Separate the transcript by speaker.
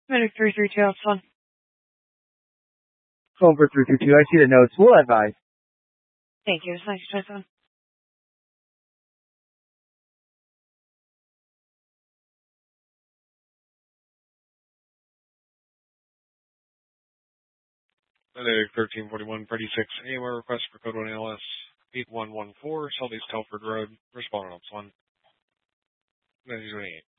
Speaker 1: Medic 332, that's fun.
Speaker 2: Phone for 322, I see the notes. We'll advise.
Speaker 1: Thank you. It's nice to talk on.
Speaker 3: Medic 1341, Freddy 6, AMR request for code 1 ALS 8114, Southeast Telford Road, respondent ops 1. 9228.